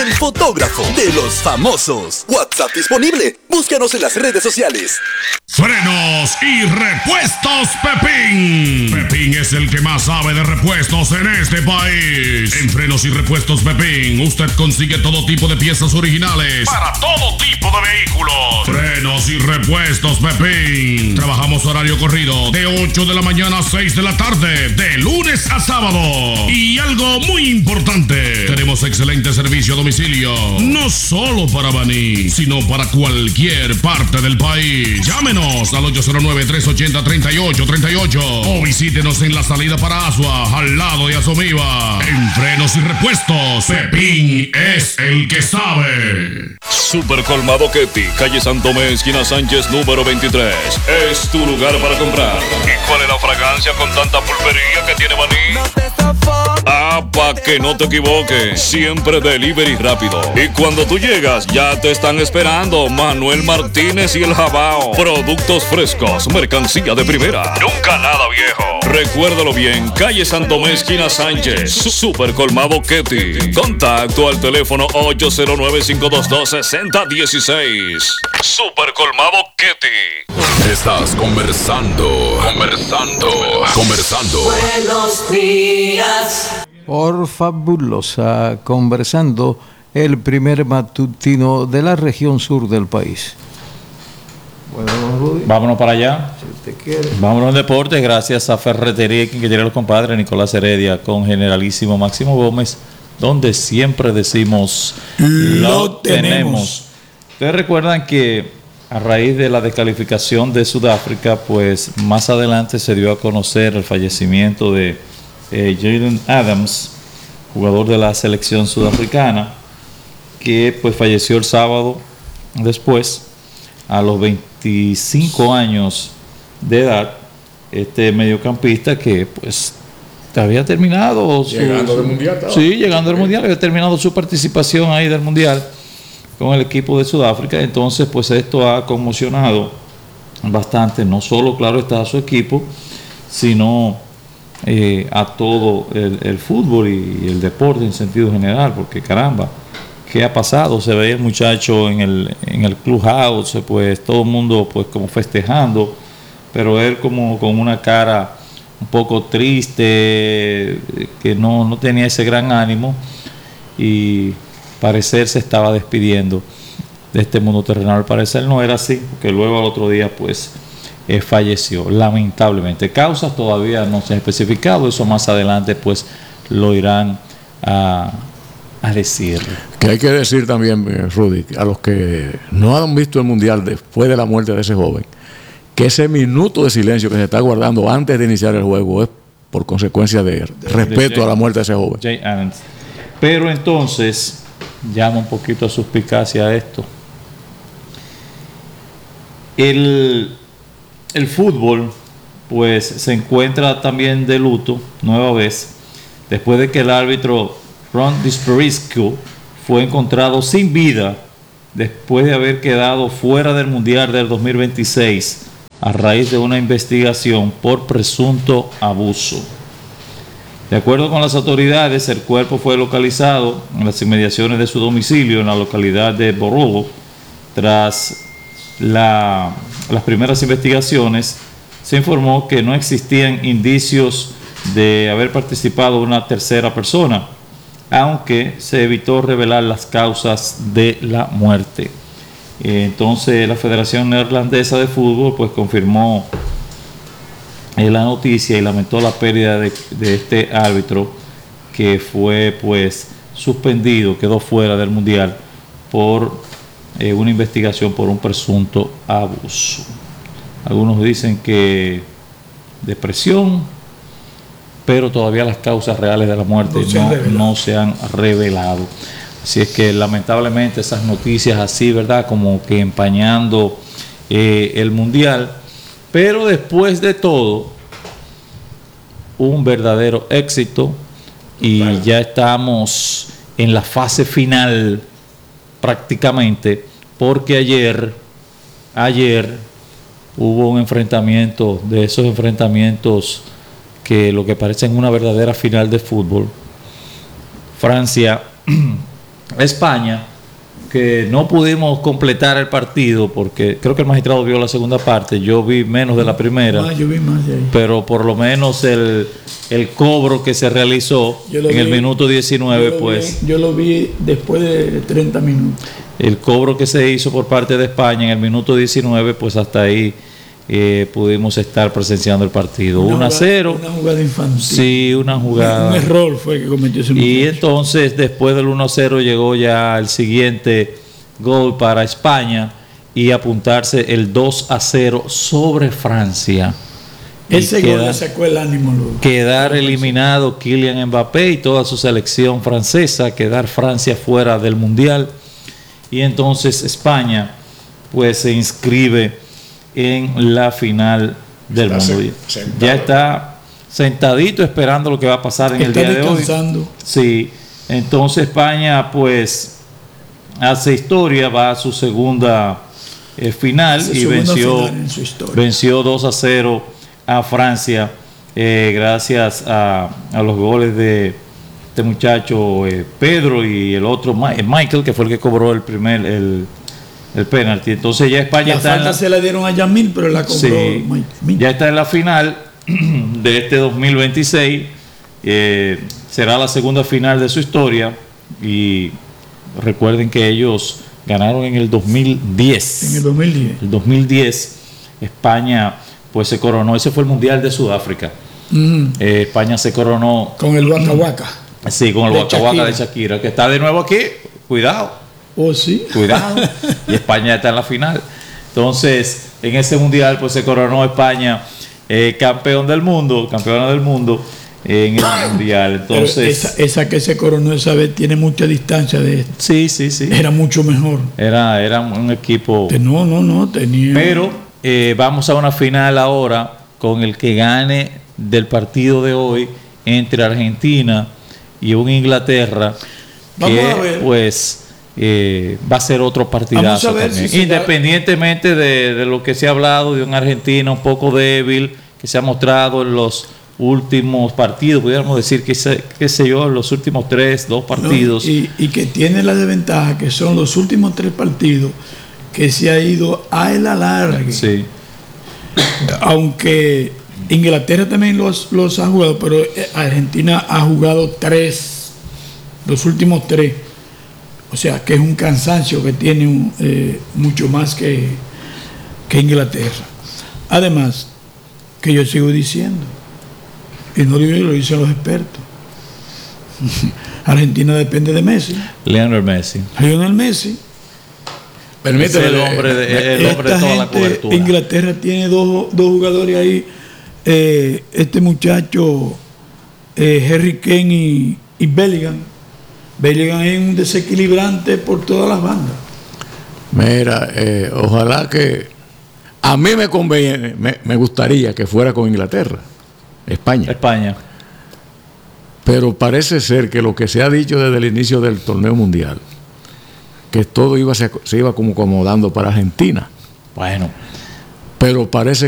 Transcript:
el fotógrafo de los famosos. WhatsApp disponible. Búscanos en las redes sociales. Frenos y repuestos Pepín. Pepín es el que más sabe de repuestos en este país. En Frenos y repuestos Pepín, usted consigue todo tipo de piezas originales para todo tipo de vehículos. Frenos y repuestos Pepín. Trabajamos horario corrido de 8 de la mañana a 6 de la tarde, de lunes a sábado. Y algo muy importante, tenemos excelente servicio a domicilio, no solo para Baní, sino para cualquier parte del país. Llámenos al 809-380-3838 o visítenos en la salida para Asua, al lado de Asomiva. En Frenos y Repuestos, Pepín es el que sabe. Super Colmado Ketty, calle San Tomé, esquina Sánchez, número 23. Es tu lugar para comprar. ¿Y cuál es la fragancia con tanta pulpería que tiene Baní? Pa' que no te equivoques, siempre delivery rápido. Y cuando tú llegas, ya te están esperando Manuel Martínez y el Jabao. Productos frescos, mercancía de primera. Nunca nada viejo. Recuérdalo bien, calle Santomé, esquina Sánchez. Super Colmado Ketty. Contacto al teléfono 809-522-6016. Super Colmado Ketty. Estás conversando. Buenos días. Por Fabulosa, conversando, el primer matutino de la región sur del país. Bueno, Rudy, vámonos para allá. Si usted quiere. Vámonos al deporte, gracias a Ferretería quien quiere los compadres, Nicolás Heredia con Generalísimo Máximo Gómez, donde siempre decimos lo tenemos. Ustedes recuerdan que a raíz de la descalificación de Sudáfrica, pues más adelante se dio a conocer el fallecimiento de Jalen Adams, jugador de la selección sudafricana, que pues falleció el sábado después, a los 25 años de edad. Este mediocampista que pues había terminado llegando del mundial. Llegando al mundial, había terminado su participación ahí del mundial con el equipo de Sudáfrica. Entonces pues esto ha conmocionado bastante, no solo claro está a su equipo, sino a todo el fútbol y el deporte en sentido general, porque caramba, ¿qué ha pasado? Se veía el muchacho en el clubhouse, pues todo el mundo pues como festejando, pero él como con una cara un poco triste, que no tenía ese gran ánimo, y parecer se estaba despidiendo de este mundo terrenal. Al parecer no era así, porque luego al otro día pues falleció, lamentablemente. Causas todavía no se han especificado, eso más adelante pues lo irán a decir. Que hay que decir también, Rudy, a los que no han visto el mundial después de la muerte de ese joven, que ese minuto de silencio que se está guardando antes de iniciar el juego es por consecuencia de respeto a la muerte de ese joven. Jay Adams. Pero entonces llama un poquito a suspicacia a esto. El fútbol pues se encuentra también de luto nueva vez después de que el árbitro Ron Disperiscu fue encontrado sin vida después de haber quedado fuera del Mundial del 2026 a raíz de una investigación por presunto abuso. De acuerdo con las autoridades, el cuerpo fue localizado en las inmediaciones de su domicilio en la localidad de Borough. Tras las primeras investigaciones, se informó que no existían indicios de haber participado una tercera persona, aunque se evitó revelar las causas de la muerte. Entonces la Federación Neerlandesa de Fútbol pues confirmó la noticia y lamentó la pérdida de este árbitro, que fue pues suspendido, quedó fuera del mundial por una investigación por un presunto abuso. Algunos dicen que depresión, pero todavía las causas reales de la muerte no se han revelado. Así es que lamentablemente esas noticias así, ¿verdad? Como que empañando el mundial. Pero después de todo, un verdadero éxito, y ya estamos en la fase final prácticamente, porque ayer hubo un enfrentamiento, de esos enfrentamientos que lo que parecen una verdadera final de fútbol. Francia España, que no pudimos completar el partido porque creo que el magistrado vio la segunda parte, yo vi menos de la primera, Yo vi más de ahí. pero por lo menos el cobro que se realizó en el minuto 19, Yo lo vi después de 30 minutos. el cobro que se hizo por parte de España en el minuto 19, pues hasta ahí pudimos estar presenciando el partido. 1-0. Una jugada infantil. Sí, una jugada. Un error fue que cometió ese Y muchacho. entonces, después del 1-0, llegó ya el siguiente gol para España y apuntarse el 2-0 sobre Francia. Ese Y gol le sacó el ánimo luego. quedar eliminado Kylian Mbappé y toda su selección francesa, quedar Francia fuera del Mundial. Y entonces España pues se inscribe en la final del mundo. Ya está sentadito esperando lo que va a pasar en el día de hoy. Sí, entonces España pues hace historia, va a su segunda final y venció 2-0 a Francia gracias a los goles de este muchacho Pedro y el otro Michael, que fue el que cobró el penalti. Entonces ya España está falta se la dieron a Yamil, pero la cobró Michael. Ya está en la final de este 2026. Será la segunda final de su historia y recuerden que ellos ganaron en el 2010. En el 2010. El 2010 España pues se coronó. Ese fue el Mundial de Sudáfrica. España se coronó con el Waka Waka. Sí, con el Waka Waka de Shakira, que está de nuevo aquí. Cuidado. Oh, sí. Cuidado. Y España está en la final. Entonces, en ese mundial, pues se coronó España campeona del mundo en el mundial. Entonces, esa que se coronó esa vez tiene mucha distancia de esto. Sí. Era mucho mejor. Era un equipo. No, tenía. Pero vamos a una final ahora con el que gane del partido de hoy entre Argentina y un Inglaterra. Vamos que a ver. Pues va a ser otro partidazo también. Independientemente de lo que se ha hablado de una Argentina un poco débil, que se ha mostrado en los últimos partidos, pudiéramos decir que qué sé yo, en los últimos 2 partidos. Y que tiene la desventaja que son los últimos 3 partidos que se ha ido a el alargue. Sí. Aunque Inglaterra también los ha jugado, pero Argentina ha jugado 3, los últimos 3. O sea, que es un cansancio que tiene mucho más que Inglaterra. Además, que yo sigo diciendo, y no lo dicen los expertos, Argentina depende de Messi. Lionel Messi. Permíteme, el hombre de toda la cobertura. Inglaterra tiene dos jugadores ahí, este muchacho Harry Kane y Bellingham. Bellingham es un desequilibrante por todas las bandas. Mira, ojalá que a mí me conviene, me gustaría que fuera con Inglaterra, España. Pero parece ser que lo que se ha dicho desde el inicio del torneo mundial, que todo se iba como acomodando para Argentina. Bueno. Pero parece